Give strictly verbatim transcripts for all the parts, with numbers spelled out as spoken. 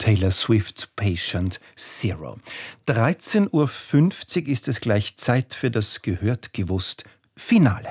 Taylor Swift's Patient Zero. dreizehn Uhr fünfzig ist es gleich Zeit für das gehört gewusst Finale.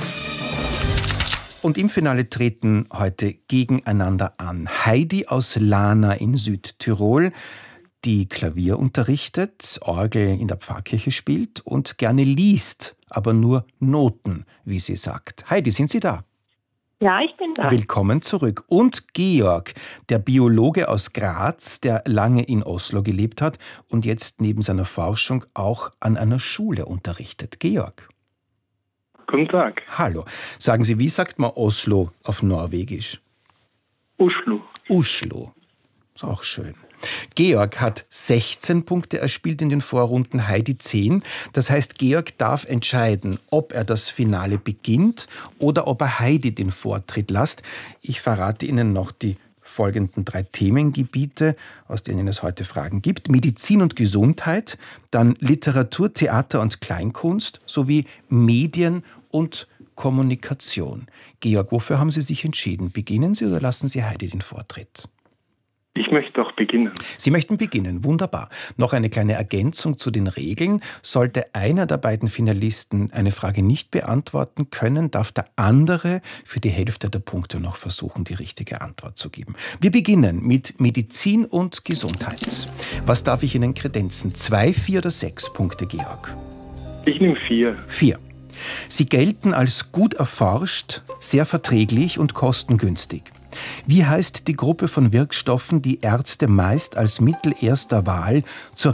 Und im Finale treten heute gegeneinander an Heidi aus Lahna in Südtirol, die Klavier unterrichtet, Orgel in der Pfarrkirche spielt und gerne liest, aber nur Noten, wie sie sagt. Heidi, sind Sie da? Ja, ich bin da. Willkommen zurück. Und Georg, der Biologe aus Graz, der lange in Oslo gelebt hat und jetzt neben seiner Forschung auch an einer Schule unterrichtet. Georg. Guten Tag. Hallo. Sagen Sie, wie sagt man Oslo auf Norwegisch? Oslo. Oslo. Ist auch schön. Georg hat sechzehn Punkte erspielt in den Vorrunden, Heidi zehn. Das heißt, Georg darf entscheiden, ob er das Finale beginnt oder ob er Heidi den Vortritt lässt. Ich verrate Ihnen noch die folgenden drei Themengebiete, aus denen es heute Fragen gibt. Medizin und Gesundheit, dann Literatur, Theater und Kleinkunst sowie Medien und Kommunikation. Georg, wofür haben Sie sich entschieden? Beginnen Sie oder lassen Sie Heidi den Vortritt? Ich möchte auch beginnen. Sie möchten beginnen, wunderbar. Noch eine kleine Ergänzung zu den Regeln. Sollte einer der beiden Finalisten eine Frage nicht beantworten können, darf der andere für die Hälfte der Punkte noch versuchen, die richtige Antwort zu geben. Wir beginnen mit Medizin und Gesundheit. Was darf ich Ihnen kredenzen? Zwei, vier oder sechs Punkte, Georg? Ich nehme vier. Vier. Sie gelten als gut erforscht, sehr verträglich und kostengünstig. Wie heißt die Gruppe von Wirkstoffen, die Ärzte meist als Mittel erster Wahl zur